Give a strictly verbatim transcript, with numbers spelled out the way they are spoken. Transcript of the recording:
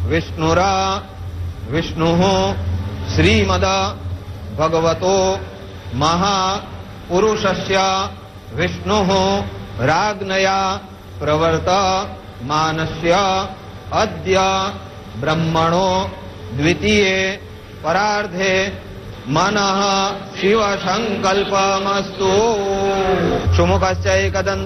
विष्णुरा विष्णुः श्रीमद भगवतो महापुरुषस्य विष्णुः राज्ञया प्रवर्तमानस्य अद्य ब्रह्मणो द्वितीये परार्धे मनः शिव संकल्पमस्तु। सुमुखश्चैकदन्तः